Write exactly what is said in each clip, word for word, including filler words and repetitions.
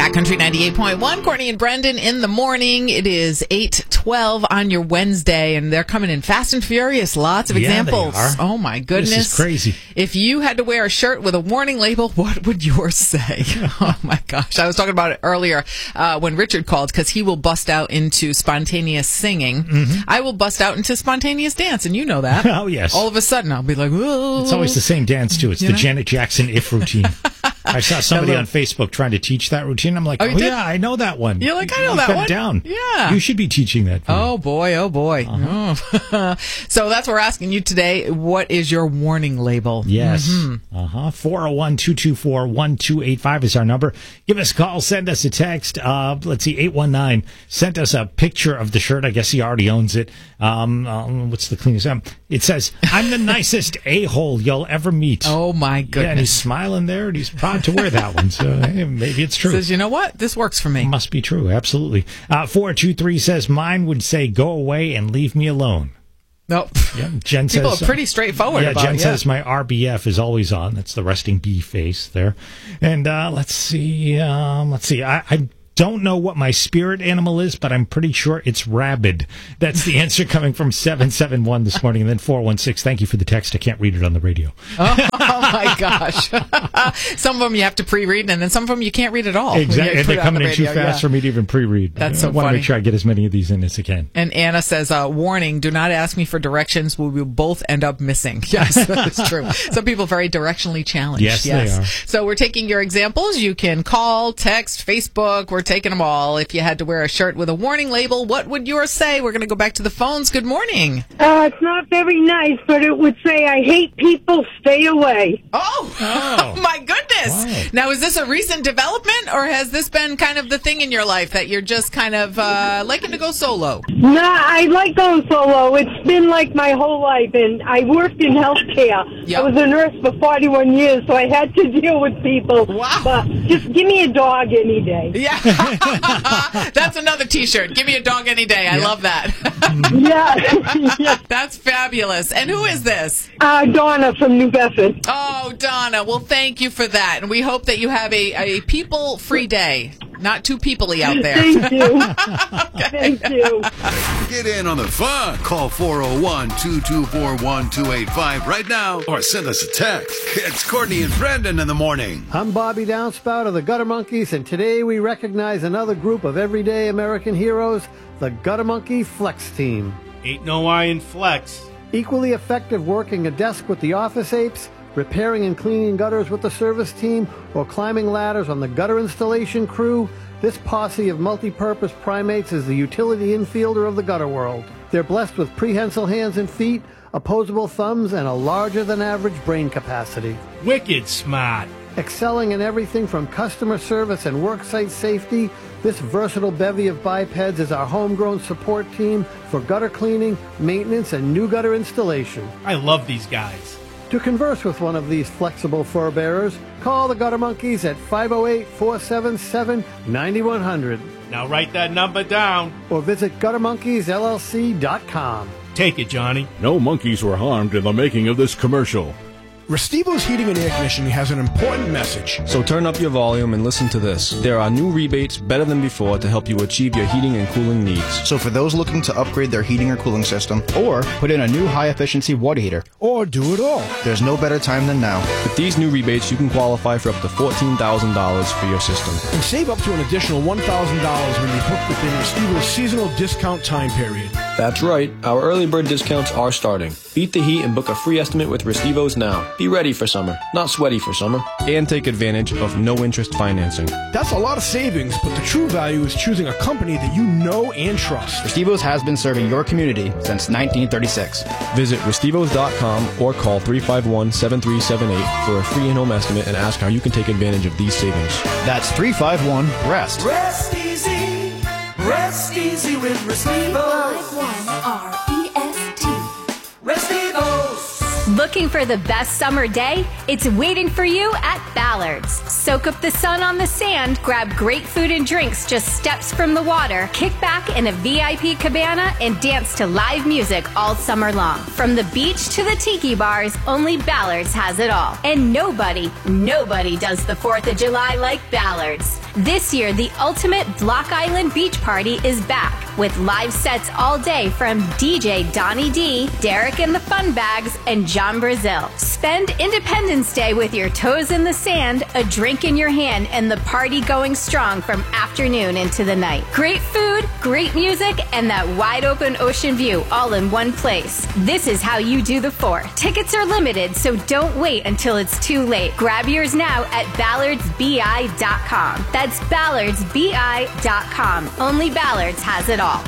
Hot Country ninety-eight point one, Courtney and Brendan in the morning. It is eight twelve on your Wednesday, and they're coming in fast and furious. Lots of Yeah, examples. they are. Oh, my goodness. This is crazy. If you had to wear a shirt with a warning label, what would yours say? Oh, my gosh. I was talking about it earlier uh, when Richard called, because he will bust out into spontaneous singing. Mm-hmm. I will bust out into spontaneous dance, and you know that. Oh, yes. All of a sudden, I'll be like, whoa. It's always the same dance, too. It's You the know? Janet Jackson if routine. I saw somebody little- on Facebook trying to teach that routine. I'm like, Oh, oh, you did? yeah, I know that one. You're like, I know Write that one. down. Yeah. You should be teaching that. for me. Oh, boy. Oh, boy. Uh-huh. So that's what we're asking you today. What is your warning label? Yes. Mm-hmm. Uh-huh. four oh one, two two four, one two eight five is our number. Give us a call. Send us a text. Uh, let's see, eight one nine. Sent us a picture of the shirt. I guess he already owns it. Um, um, what's the cleanest? Um, it says, I'm the nicest a-hole you'll ever meet. Oh, my Yeah, and he's goodness. smiling there, and he's proud to wear that one. So hey, maybe it's true. Says, you know what? This works for me. Must be true. Absolutely. Uh, four two three says, mine would say, go away and leave me alone. Nope. Yeah, Jen People says, are pretty straightforward yeah, about Jen it. says my R B F is always on. That's the resting bee face there. And uh, let's see. Um, let's see. I, I don't know what my spirit animal is, but I'm pretty sure it's rabid. That's the answer coming from seven seven one this morning. And then four one six. Thank you for the text. I can't read it on the radio. Oh, oh, my gosh. Some of them you have to pre-read, and then some of them you can't read at all. when you Exactly. And put they're it on the coming in too radio, fast yeah. for me to even pre-read. That's I so want to funny. make sure I get as many of these in as I can. And Anna says, uh, warning, do not ask me for directions. We will both end up missing. Yes, that's true. Some people very directionally challenged. Yes, they are. So we're taking your examples. You can call, text, Facebook. We're taking them all. If you had to wear a shirt with a warning label, what would yours say? We're going to go back to the phones. Good morning. Uh, it's not very nice, but it would say, I hate people, stay away. Oh, Oh. my goodness. Wow. Now, is this a recent development, or has this been kind of the thing in your life that you're just kind of uh, liking to go solo? Nah, I like going solo. It's been like my whole life, and I worked in healthcare. Yep. I was a nurse for forty-one years, so I had to deal with people. Wow. But just give me a dog any day. Yeah. That's another T-shirt. Give me a dog any day. I love that. Yeah. yeah. That's fabulous. And who is this? Uh, Donna from New Bedford. Oh, Donna. Well, thank you for that. And we hope that you have a, a people-free day. Not too people-y out there. Thank you. Thank you. Get in on the fun. Call four oh one, two two four, one two eight five right now or send us a text. It's Courtney and Brendan in the morning. I'm Bobby Downspout of the Gutter Monkeys, and today we recognize another group of everyday American heroes, the Gutter Monkey Flex Team. Ain't no iron flex. Equally effective working a desk with the Office Apes, repairing and cleaning gutters with the service team, or climbing ladders on the gutter installation crew, this posse of multi-purpose primates is the utility infielder of the gutter world. They're blessed with prehensile hands and feet, opposable thumbs, and a larger-than-average brain capacity. Wicked smart. Excelling in everything from customer service and worksite safety, this versatile bevy of bipeds is our homegrown support team for gutter cleaning, maintenance, and new gutter installation. I love these guys. To converse with one of these flexible fur bearers, call the Gutter Monkeys at five oh eight, four seven seven, nine one zero zero Now write that number down. or visit gutter monkeys L L C dot com. Take it, Johnny. No monkeys were harmed in the making of this commercial. Restivo's Heating and Air Conditioning has an important message. So turn up your volume and listen to this. There are new rebates better than before to help you achieve your heating and cooling needs. So for those looking to upgrade their heating or cooling system, or put in a new high-efficiency water heater, Or do it all. there's no better time than now. With these new rebates, you can qualify for up to fourteen thousand dollars for your system. And save up to an additional one thousand dollars when you book within Restivo's seasonal discount time period. That's right, our early bird discounts are starting. Beat the heat and book a free estimate with Restivos now. Be ready for summer, not sweaty for summer. And take advantage of no-interest financing. That's a lot of savings, but the true value is choosing a company that you know and trust. Restivo's has been serving your community since nineteen thirty-six. Visit Restivos dot com or call three five one, seven three seven eight for a free in-home estimate and ask how you can take advantage of these savings. That's three five one, REST. Rest easy, rest easy with Restivos. R E S T. Restivos. Looking for the best summer day? It's waiting for you at Ballard's. Soak up the sun on the sand, grab great food and drinks just steps from the water, kick back in a V I P cabana, and dance to live music all summer long. From the beach to the tiki bars, only Ballards has it all. And nobody, nobody does the fourth of July like Ballards. This year, the ultimate Block Island Beach Party is back with live sets all day from D J Donnie D, Derek and the Fun Bags, and John Brazil. Spend Independence Day with your toes in the sand, a drink in your hand, and the party going strong from afternoon into the night. Great food, great music, and that wide open ocean view all in one place. This is how you do the four. Tickets are limited, so don't wait until it's too late. Grab yours now at ballards b i dot com. That's ballards b i dot com. Only Ballards has it all.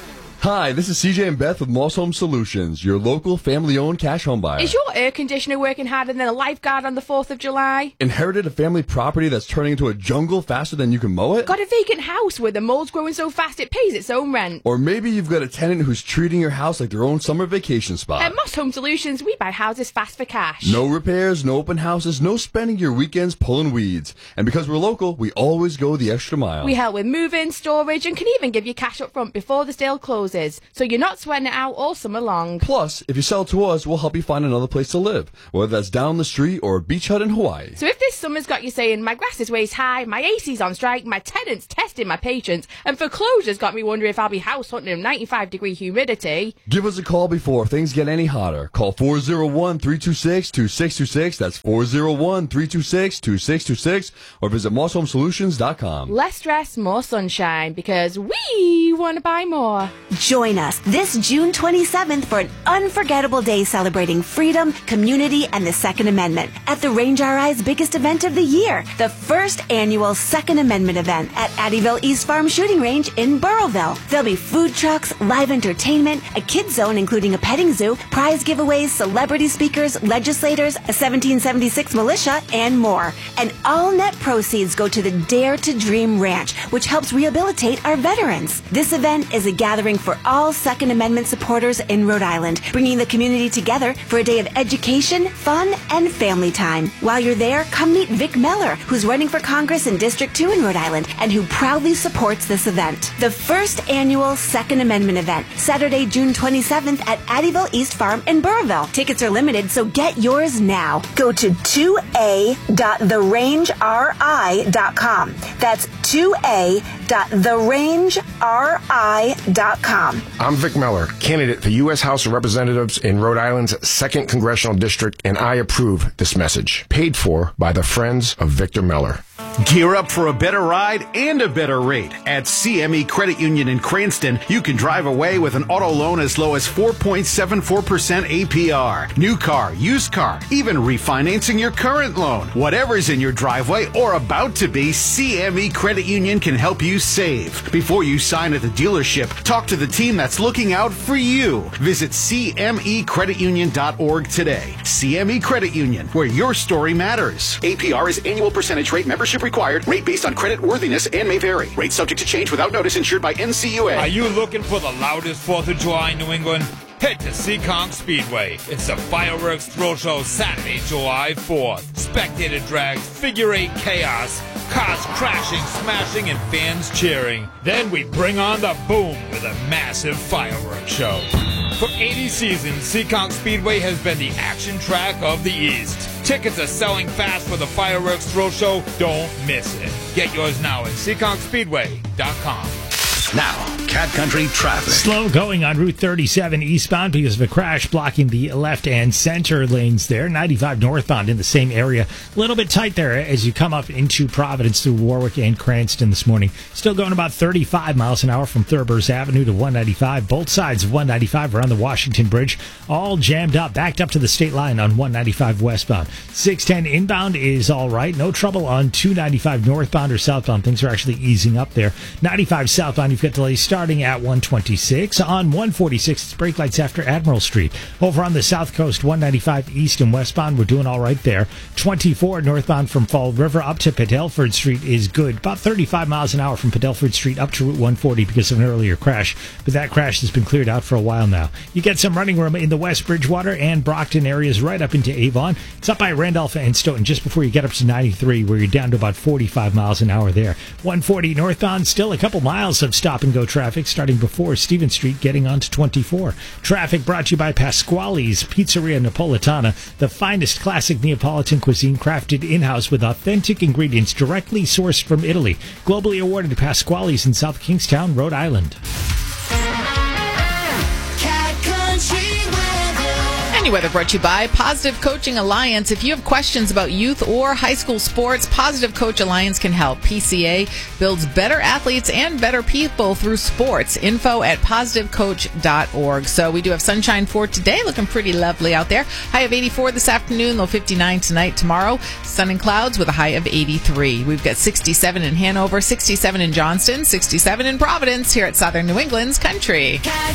Hi, this is C J and Beth with Moss Home Solutions, your local family-owned cash home buyer. Is your air conditioner working harder than a lifeguard on the fourth of July? Inherited a family property that's turning into a jungle faster than you can mow it? Got a vacant house where the mold's growing so fast it pays its own rent? Or maybe you've got a tenant who's treating your house like their own summer vacation spot. At Moss Home Solutions, we buy houses fast for cash. No repairs, no open houses, no spending your weekends pulling weeds. And because we're local, we always go the extra mile. We help with move-in, storage, and can even give you cash up front before the sale closes. So you're not sweating it out all summer long. Plus, if you sell to us, we'll help you find another place to live, whether that's down the street or a beach hut in Hawaii. So if this summer's got you saying, my grass is waist high, my A C's on strike, my tenant's testing my patience, and foreclosure's got me wondering if I'll be house hunting in ninety-five degree humidity. Give us a call before things get any hotter. Call four oh one, three two six, two six two six. That's four oh one, three two six, two six two six. Or visit moss home solutions dot com. Less stress, more sunshine, because we want to buy more. Join us this June twenty-seventh for an unforgettable day celebrating freedom, community, and the Second Amendment at the Range R I's biggest event of the year, the first annual Second Amendment event at Addyville East Farm Shooting Range in Burrowville. There'll be food trucks, live entertainment, a kids zone including a petting zoo, prize giveaways, celebrity speakers, legislators, a seventeen seventy-six militia, and more. And all net proceeds go to the Dare to Dream Ranch, which helps rehabilitate our veterans. This event is a gathering for all Second Amendment supporters in Rhode Island, bringing the community together for a day of education, fun, and family time. While you're there, come meet Vic Meller, who's running for Congress in District two in Rhode Island, and who proudly supports this event. The first annual Second Amendment event, Saturday, June twenty-seventh at Addyville East Farm in Burrowville. Tickets are limited, so get yours now. Go to two a dot the range r i dot com. That's two a dot the range r i dot com. I'm Vic Meller, candidate for U S House of Representatives in Rhode Island's second Congressional District, and I approve this message. Paid for by the Friends of Victor Meller. Gear up for a better ride and a better rate. At C M E Credit Union in Cranston, you can drive away with an auto loan as low as four point seven four percent A P R. New car, used car, even refinancing your current loan. Whatever's in your driveway or about to be, C M E Credit Union can help you save. Before you sign at the dealership, talk to the team that's looking out for you. Visit c m e credit union dot org today. C M E Credit Union, where your story matters. A P R is annual percentage rate. Membership required. Rate based on credit worthiness and may vary. Rate subject to change without notice. Insured by N C U A. Are you looking for the loudest fourth of July in New England? Head to Seekonk Speedway. It's the fireworks thrill show Saturday, July fourth. Spectator drags, figure eight chaos, cars crashing, smashing, and fans cheering. Then we bring on the boom with a massive fireworks show. For eighty seasons, Seekonk Speedway has been the action track of the East. Tickets are selling fast for the fireworks thrill show. Don't miss it. Get yours now at seekonk speedway dot com. Now, Cat Country traffic. Slow going on Route thirty-seven eastbound because of a crash blocking the left and center lanes there. ninety-five northbound in the same area. A little bit tight there as you come up into Providence through Warwick and Cranston this morning. Still going about thirty-five miles an hour from Thurber's Avenue to one ninety-five. Both sides of one ninety-five around the Washington Bridge. All jammed up, backed up to the state line on one ninety-five westbound. six ten inbound is all right. No trouble on two ninety-five northbound or southbound. Things are actually easing up there. ninety-five southbound, you've got delays starting starting at one twenty-six. On one forty-six, it's brake lights after Admiral Street. Over on the South Coast, one ninety-five east and westbound, we're doing all right there. twenty-four northbound from Fall River up to Padelford Street is good. About thirty-five miles an hour from Padelford Street up to Route one forty because of an earlier crash. But that crash has been cleared out for a while now. You get some running room in the West Bridgewater and Brockton areas right up into Avon. It's up by Randolph and Stoughton just before you get up to ninety-three, where you're down to about forty-five miles an hour there. one forty northbound, still a couple miles of stop-and-go traffic starting before Stevens Street, getting on to twenty-four. Traffic brought to you by Pasquale's Pizzeria Napolitana, the finest classic Neapolitan cuisine crafted in-house with authentic ingredients directly sourced from Italy. Globally awarded Pasquale's in South Kingstown, Rhode Island. Any weather brought to you by Positive Coaching Alliance. If you have questions about youth or high school sports, Positive Coach Alliance can help. P C A builds better athletes and better people through sports. Info at positive coach dot org. So we do have sunshine for today. Looking pretty lovely out there. High of eighty-four this afternoon, low fifty-nine tonight. Tomorrow, sun and clouds with a high of eighty-three. We've got sixty-seven in Hanover, sixty-seven in Johnston, sixty-seven in Providence here at Southern New England's Country.